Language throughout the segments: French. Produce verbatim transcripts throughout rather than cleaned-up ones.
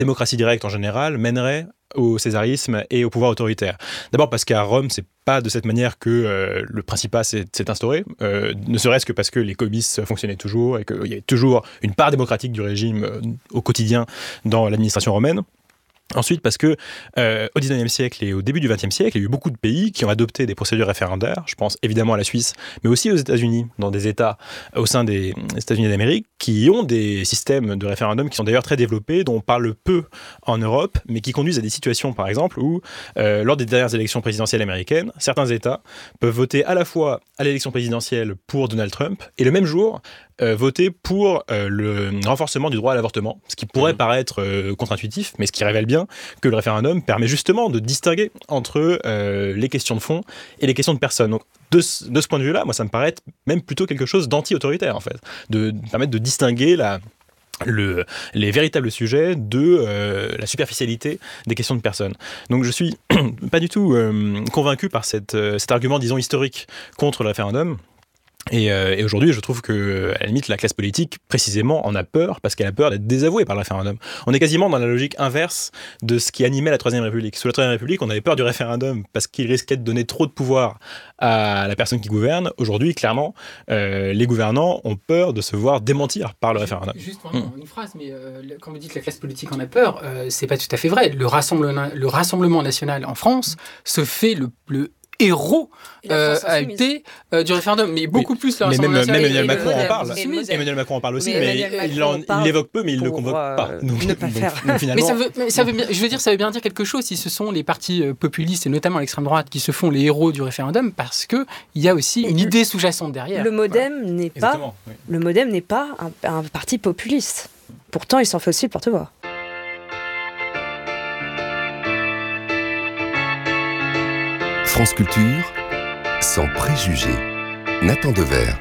démocratie directe en général mènerait au césarisme et au pouvoir autoritaire. D'abord parce qu'à Rome, c'est pas de cette manière que euh, le Principat s'est, s'est instauré, euh, ne serait-ce que parce que les comices fonctionnaient toujours et qu'il y avait toujours une part démocratique du régime euh, au quotidien dans l'administration romaine. Ensuite, parce que euh, au dix-neuvième siècle et au début du vingtième siècle, il y a eu beaucoup de pays qui ont adopté des procédures référendaires. Je pense évidemment à la Suisse, mais aussi aux États-Unis, dans des États au sein des États-Unis d'Amérique, qui ont des systèmes de référendum qui sont d'ailleurs très développés, dont on parle peu en Europe, mais qui conduisent à des situations, par exemple, où euh, lors des dernières élections présidentielles américaines, certains États peuvent voter à la fois à l'élection présidentielle pour Donald Trump et le même jour Euh, voter pour euh, le renforcement du droit à l'avortement, ce qui pourrait mmh. paraître euh, contre-intuitif, mais ce qui révèle bien que le référendum permet justement de distinguer entre euh, les questions de fond et les questions de personne. Donc, de, de ce point de vue-là, moi, ça me paraît même plutôt quelque chose d'anti-autoritaire, en fait, de, de permettre de distinguer la... Le, les véritables sujets de euh, la superficialité des questions de personnes. Donc je suis pas du tout euh, convaincu par cette, euh, cet argument, disons, historique contre le référendum. Et, euh, et aujourd'hui, je trouve que, à la limite, la classe politique, précisément, en a peur parce qu'elle a peur d'être désavouée par le référendum. On est quasiment dans la logique inverse de ce qui animait la Troisième République. Sous la Troisième République, on avait peur du référendum parce qu'il risquait de donner trop de pouvoir à la personne qui gouverne. Aujourd'hui, clairement, euh, les gouvernants ont peur de se voir démentir par le juste, référendum. Juste en mmh. une phrase, mais euh, quand vous dites que la classe politique en a peur, euh, c'est pas tout à fait vrai. Le Rassemblement, le Rassemblement national en France se fait le, le héros euh, a été euh, du référendum, mais beaucoup oui. plus le Rassemblement national. Mais même Emmanuel Macron en parle. Emmanuel Macron en parle aussi, mais, mais il, en, il l'évoque peu, mais il ne le convoque euh, pas. Donc, ne pas donc, faire. Donc, finalement, mais ça veut, mais ça veut bien, je veux dire, ça veut bien dire quelque chose si ce sont les partis populistes et notamment l'extrême droite qui se font les héros du référendum, parce que il y a aussi une idée sous-jacente derrière. Le MoDem voilà. n'est pas, oui. le MoDem n'est pas un, un parti populiste. Pourtant, il s'en fait aussi le porte-voix. France Culture, sans préjugés. Nathan Dever.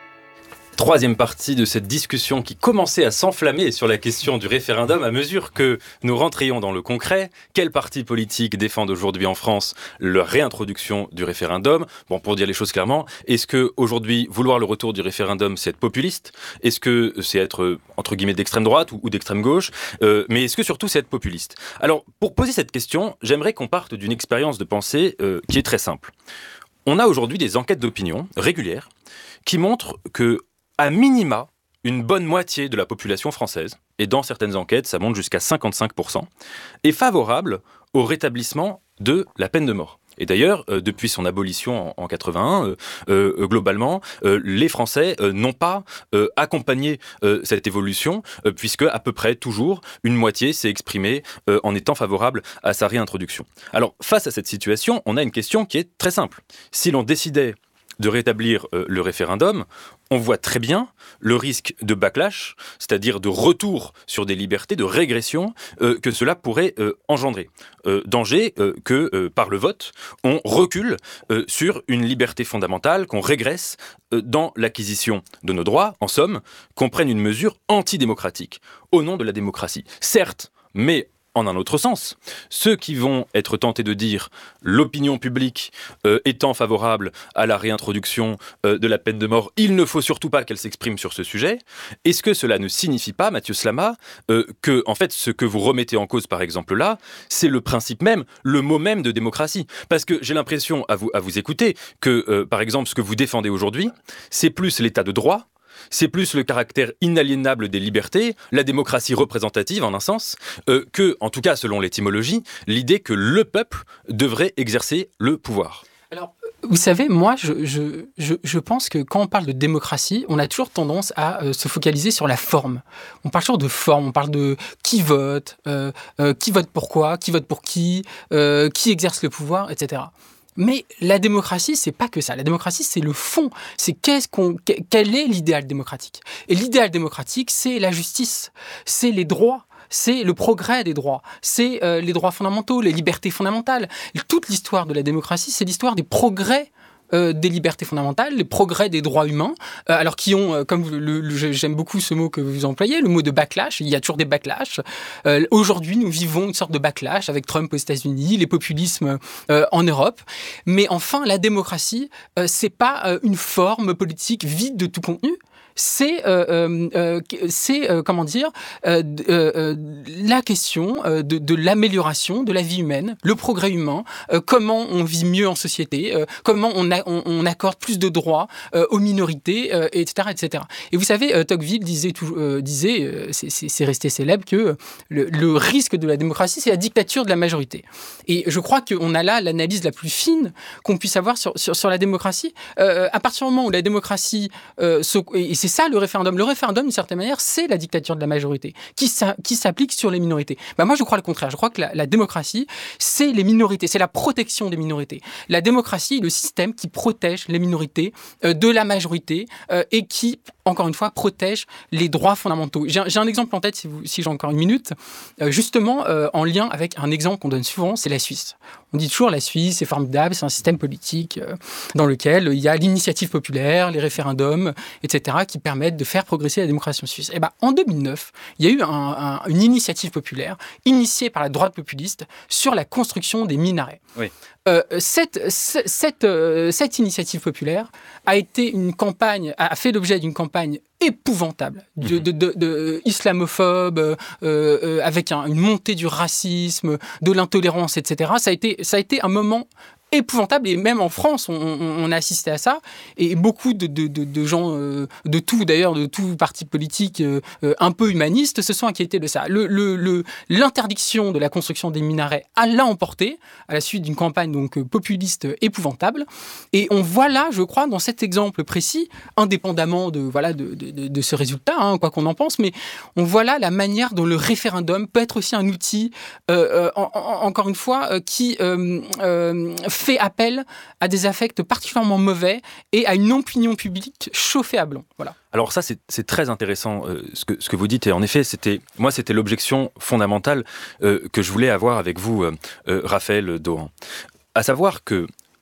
Troisième partie de cette discussion qui commençait à s'enflammer sur la question du référendum à mesure que nous rentrions dans le concret. Quels partis politiques défendent aujourd'hui en France la réintroduction du référendum ? Bon, pour dire les choses clairement, est-ce que aujourd'hui vouloir le retour du référendum, c'est être populiste ? Est-ce que c'est être entre guillemets d'extrême droite ou, ou d'extrême gauche ? euh, Mais est-ce que surtout c'est être populiste ? Alors, pour poser cette question, j'aimerais qu'on parte d'une expérience de pensée euh, qui est très simple. On a aujourd'hui des enquêtes d'opinion régulières qui montrent que à minima, une bonne moitié de la population française, et dans certaines enquêtes, ça monte jusqu'à cinquante-cinq pour cent, est favorable au rétablissement de la peine de mort. Et d'ailleurs, euh, depuis son abolition en, en quatre-vingt-un, euh, euh, globalement, euh, les Français euh, n'ont pas euh, accompagné euh, cette évolution, euh, puisque à peu près toujours, une moitié s'est exprimée euh, en étant favorable à sa réintroduction. Alors, face à cette situation, on a une question qui est très simple. Si l'on décidait de rétablir euh, le référendum, on voit très bien le risque de backlash, c'est-à-dire de retour sur des libertés, de régression euh, que cela pourrait euh, engendrer. Euh, danger euh, que, euh, par le vote, on recule euh, sur une liberté fondamentale, qu'on régresse euh, dans l'acquisition de nos droits, en somme, qu'on prenne une mesure antidémocratique au nom de la démocratie. Certes, mais en un autre sens, ceux qui vont être tentés de dire l'opinion publique euh, étant favorable à la réintroduction euh, de la peine de mort, il ne faut surtout pas qu'elle s'exprime sur ce sujet. Est-ce que cela ne signifie pas, Mathieu Slama, euh, que en fait ce que vous remettez en cause par exemple là, c'est le principe même, le mot même de démocratie ? Parce que j'ai l'impression à vous, à vous écouter que euh, par exemple ce que vous défendez aujourd'hui, c'est plus l'état de droit. C'est plus le caractère inaliénable des libertés, la démocratie représentative en un sens, euh, que, en tout cas selon l'étymologie, l'idée que le peuple devrait exercer le pouvoir. Alors, vous savez, moi, je, je, je, je pense que quand on parle de démocratie, on a toujours tendance à euh, se focaliser sur la forme. On parle toujours de forme, on parle de qui vote, euh, euh, qui vote pour quoi, qui vote pour qui, euh, qui exerce le pouvoir, et cetera. Mais la démocratie, c'est pas que ça. La démocratie, c'est le fond. C'est qu'est-ce qu'on, quel est l'idéal démocratique ? Et l'idéal démocratique, c'est la justice, c'est les droits, c'est le progrès des droits, c'est euh, les droits fondamentaux, les libertés fondamentales. Toute l'histoire de la démocratie, c'est l'histoire des progrès Euh, des libertés fondamentales, les progrès des droits humains, euh, alors qui ont, euh, comme le, le, j'aime beaucoup ce mot que vous employez, le mot de backlash, il y a toujours des backlash. Euh, aujourd'hui, nous vivons une sorte de backlash avec Trump aux États-Unis, les populismes euh, en Europe. Mais enfin, la démocratie, euh, c'est pas euh, une forme politique vide de tout contenu. c'est, euh, euh, c'est euh, comment dire, euh, euh, la question euh, de, de l'amélioration de la vie humaine, le progrès humain, euh, comment on vit mieux en société, euh, comment on, a, on, on accorde plus de droits euh, aux minorités, euh, et cetera, et cetera. Et vous savez, euh, Tocqueville disait, tout, euh, disait euh, c'est, c'est, c'est resté célèbre, que le, le risque de la démocratie, c'est la dictature de la majorité. Et je crois qu'on a là l'analyse la plus fine qu'on puisse avoir sur, sur, sur la démocratie. Euh, à partir du moment où la démocratie, euh, se, et c'est ça le référendum, le référendum, d'une certaine manière, c'est la dictature de la majorité qui, sa, qui s'applique sur les minorités. Ben moi, je crois le contraire. Je crois que la, la démocratie, c'est les minorités, c'est la protection des minorités. La démocratie est le système qui protège les minorités euh, de la majorité euh, et qui, encore une fois, protège les droits fondamentaux. J'ai, j'ai un exemple en tête, si, vous, si j'ai encore une minute, euh, justement euh, en lien avec un exemple qu'on donne souvent, c'est la Suisse. On dit toujours la Suisse, c'est formidable, c'est un système politique euh, dans lequel il y a l'initiative populaire, les référendums, et cetera, qui permettent de faire progresser la démocratie en Suisse. Et ben, en deux mille neuf, il y a eu un, un, une initiative populaire initiée par la droite populiste sur la construction des minarets. Oui. Euh, cette, cette, euh, cette initiative populaire a été une campagne, a fait l'objet d'une campagne épouvantable, de, de, de, de islamophobe, euh, euh, avec un, une montée du racisme, de l'intolérance, et cetera. Ça a été, ça a été un moment épouvantable, et même en France, on, on, on a assisté à ça, et beaucoup de, de, de, de gens, euh, de tout d'ailleurs, de tout parti politique euh, un peu humaniste, se sont inquiétés de ça. Le, le, le, l'interdiction de la construction des minarets l'a emporté, à la suite d'une campagne donc populiste épouvantable, et on voit là, je crois, dans cet exemple précis, indépendamment de, voilà, de, de, de ce résultat, hein, quoi qu'on en pense, mais on voit là la manière dont le référendum peut être aussi un outil, euh, euh, en, en, encore une fois, euh, qui euh, euh, fait appel à des affects particulièrement mauvais et à une opinion publique chauffée à blanc. Voilà. Alors ça, c'est, c'est très intéressant euh, ce, que, ce que vous dites. Et en effet, c'était, moi, c'était l'objection fondamentale euh, que je voulais avoir avec vous, euh, euh, Raphaël Dohan. À savoir que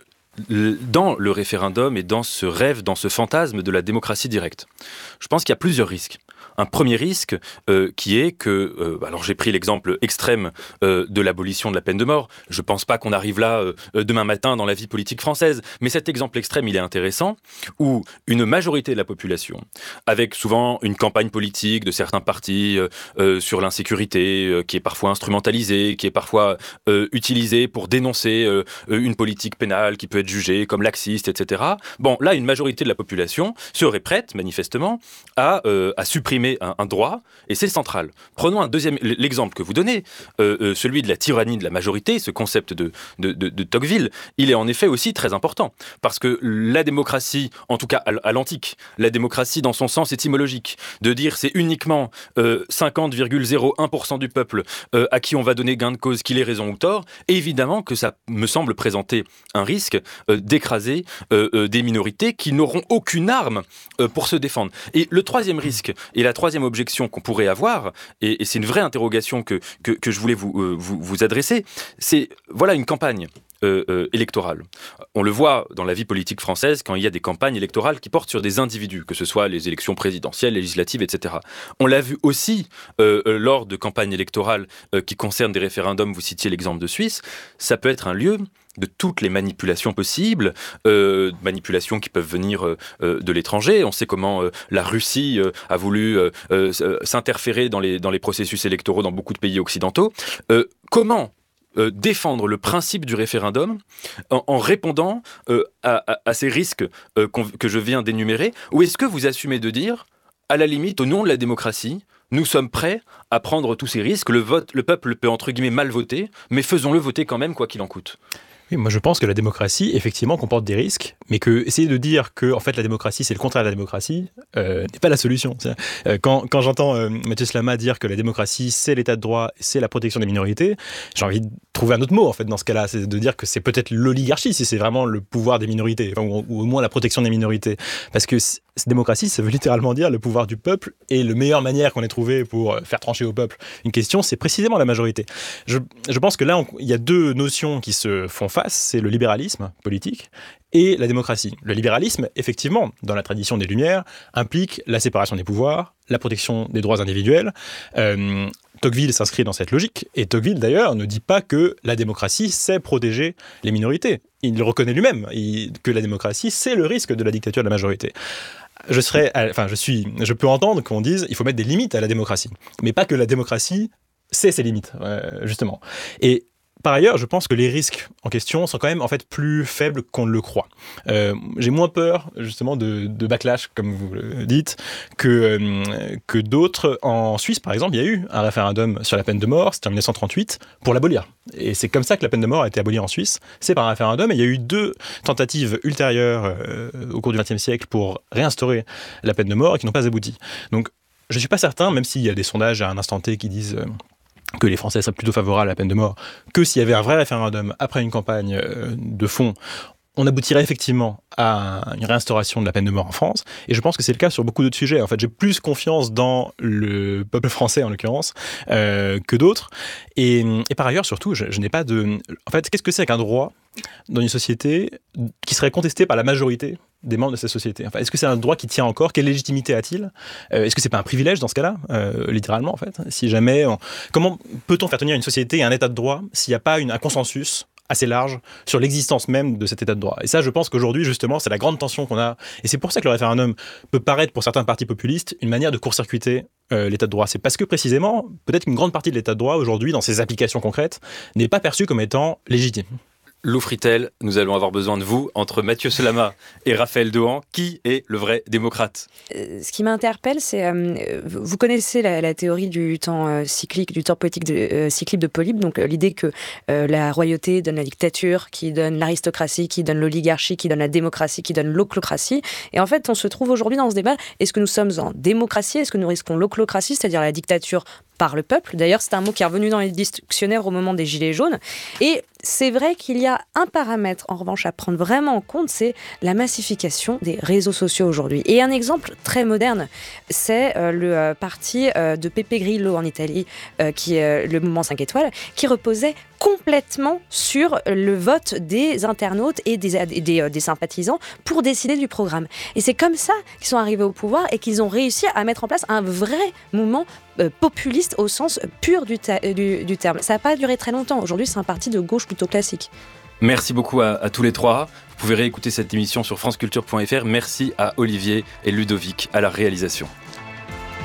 dans le référendum et dans ce rêve, dans ce fantasme de la démocratie directe, je pense qu'il y a plusieurs risques. Un premier risque euh, qui est que, euh, alors j'ai pris l'exemple extrême euh, de l'abolition de la peine de mort, je ne pense pas qu'on arrive là euh, demain matin dans la vie politique française, mais cet exemple extrême il est intéressant, où une majorité de la population, avec souvent une campagne politique de certains partis euh, euh, sur l'insécurité, euh, qui est parfois instrumentalisée, qui est parfois euh, utilisée pour dénoncer euh, une politique pénale qui peut être jugée comme laxiste, et cetera. Bon, là, une majorité de la population serait prête, manifestement, à, euh, à supprimer Un, un droit, et c'est central. Prenons un deuxième, l'exemple que vous donnez, euh, euh, celui de la tyrannie de la majorité, ce concept de, de, de, de Tocqueville, il est en effet aussi très important, parce que la démocratie, en tout cas à, à l'antique, la démocratie dans son sens étymologique, de dire c'est uniquement euh, cinquante virgule zéro un pour cent du peuple euh, à qui on va donner gain de cause, qu'il ait raison ou tort, évidemment que ça me semble présenter un risque euh, d'écraser euh, euh, des minorités qui n'auront aucune arme euh, pour se défendre. Et le troisième risque, et la troisième objection qu'on pourrait avoir, et, et c'est une vraie interrogation que, que, que je voulais vous, euh, vous, vous adresser, c'est, voilà, une campagne euh, euh, électorale. On le voit dans la vie politique française quand il y a des campagnes électorales qui portent sur des individus, que ce soit les élections présidentielles, législatives, et cetera. On l'a vu aussi euh, euh, lors de campagnes électorales euh, qui concernent des référendums, vous citiez l'exemple de Suisse, ça peut être un lieu de toutes les manipulations possibles, euh, manipulations qui peuvent venir euh, de l'étranger. On sait comment euh, la Russie euh, a voulu euh, euh, s'interférer dans les, dans les processus électoraux dans beaucoup de pays occidentaux. Euh, comment euh, défendre le principe du référendum en, en répondant euh, à, à, à ces risques euh, que je viens d'énumérer? Ou est-ce que vous assumez de dire, à la limite, au nom de la démocratie, nous sommes prêts à prendre tous ces risques, le, vote, le peuple peut entre guillemets mal voter, mais faisons-le voter quand même, quoi qu'il en coûte? Oui, moi je pense que la démocratie, effectivement, comporte des risques, mais que essayer de dire que en fait, la démocratie, c'est le contraire de la démocratie, euh, n'est pas la solution. Euh, quand, quand j'entends euh, Mathieu Slama dire que la démocratie, c'est l'état de droit, c'est la protection des minorités, j'ai envie de trouver un autre mot, en fait, dans ce cas-là, c'est de dire que c'est peut-être l'oligarchie, si c'est vraiment le pouvoir des minorités, enfin, ou, ou au moins la protection des minorités. Parce que cette démocratie, ça veut littéralement dire le pouvoir du peuple, et la meilleure manière qu'on ait trouvée pour faire trancher au peuple une question, c'est précisément la majorité. Je, je pense que là, il y a deux notions qui se font face, c'est le libéralisme politique et la démocratie. Le libéralisme, effectivement, dans la tradition des Lumières, implique la séparation des pouvoirs, la protection des droits individuels. Euh, Tocqueville s'inscrit dans cette logique, et Tocqueville, d'ailleurs, ne dit pas que la démocratie, c'est protéger les minorités. Il reconnaît lui-même il, que la démocratie, c'est le risque de la dictature de la majorité. je serais, enfin, je suis, je peux entendre qu'on dise il faut mettre des limites à la démocratie, mais pas que la démocratie sait ses limites, euh, justement. Et par ailleurs, je pense que les risques en question sont quand même en fait plus faibles qu'on ne le croit. Euh, j'ai moins peur justement de, de backlash, comme vous le dites, que, euh, que d'autres. En Suisse, par exemple, il y a eu un référendum sur la peine de mort, c'était en dix-neuf cent trente-huit, pour l'abolir. Et c'est comme ça que la peine de mort a été abolie en Suisse, c'est par un référendum. Et il y a eu deux tentatives ultérieures euh, au cours du vingtième siècle pour réinstaurer la peine de mort et qui n'ont pas abouti. Donc, je ne suis pas certain, même s'il y a des sondages à un instant T qui disent... Euh, que les Français seraient plutôt favorables à la peine de mort, que s'il y avait un vrai référendum après une campagne de fond, on aboutirait effectivement à une réinstauration de la peine de mort en France. Et je pense que c'est le cas sur beaucoup d'autres sujets. En fait, j'ai plus confiance dans le peuple français, en l'occurrence, euh, que d'autres. Et, et par ailleurs, surtout, je, je n'ai pas de... En fait, qu'est-ce que c'est qu'un droit dans une société qui serait contesté par la majorité des membres de cette société? Enfin, est-ce que c'est un droit qui tient encore? Quelle légitimité a-t-il? euh, Est-ce que c'est pas un privilège dans ce cas-là, euh, littéralement en fait? Si jamais, on... comment peut-on faire tenir une société et un état de droit s'il n'y a pas une, un consensus assez large sur l'existence même de cet état de droit? Et ça, je pense qu'aujourd'hui, justement, c'est la grande tension qu'on a. Et c'est pour ça que le référendum peut paraître, pour certains partis populistes, une manière de court-circuiter euh, l'état de droit. C'est parce que, précisément, peut-être qu'une grande partie de l'état de droit, aujourd'hui, dans ses applications concrètes, n'est pas perçue comme étant légitime. Lou Fritel, nous allons avoir besoin de vous. Entre Mathieu Selama et Raphaël Dohan, qui est le vrai démocrate? euh, Ce qui m'interpelle, c'est... Euh, vous connaissez la, la théorie du temps euh, cyclique, du temps politique de, euh, cyclique de Polybe, donc euh, l'idée que euh, la royauté donne la dictature, qui donne l'aristocratie, qui donne l'oligarchie, qui donne la démocratie, qui donne l'oclocratie. Et en fait, on se trouve aujourd'hui dans ce débat, est-ce que nous sommes en démocratie? Est-ce que nous risquons l'oclocratie, c'est-à-dire la dictature par le peuple? D'ailleurs, c'est un mot qui est revenu dans les dictionnaires au moment des Gilets jaunes. Et c'est vrai qu'il y a un paramètre, en revanche, à prendre vraiment en compte, c'est la massification des réseaux sociaux aujourd'hui. Et un exemple très moderne, c'est euh, le euh, parti euh, de Pepe Grillo en Italie, euh, qui est euh, le mouvement cinq étoiles, qui reposait complètement sur le vote des internautes et des, des, des sympathisants pour décider du programme. Et c'est comme ça qu'ils sont arrivés au pouvoir et qu'ils ont réussi à mettre en place un vrai mouvement euh, populiste au sens pur du, ta- du, du terme. Ça n'a pas duré très longtemps. Aujourd'hui, c'est un parti de gauche plutôt classique. Merci beaucoup à, à tous les trois. Vous pouvez réécouter cette émission sur franceculture point f r. Merci à Olivier et Ludovic à la réalisation.